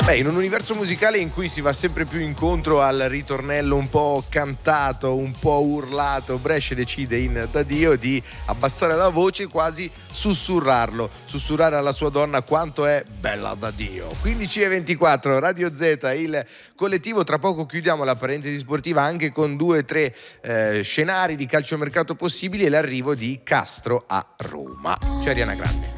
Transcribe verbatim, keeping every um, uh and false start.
Beh, in un universo musicale in cui si va sempre più incontro al ritornello un po' cantato, un po' urlato, Brescia decide in D'Addio di abbassare la voce, quasi sussurrarlo, sussurrare alla sua donna quanto è bella D'Addio. quindici e ventiquattro, Radio Z, il collettivo. Tra poco chiudiamo la parentesi sportiva anche con due o tre eh, scenari di calciomercato possibili e l'arrivo di Castro a Roma. C'è Ariana Grande.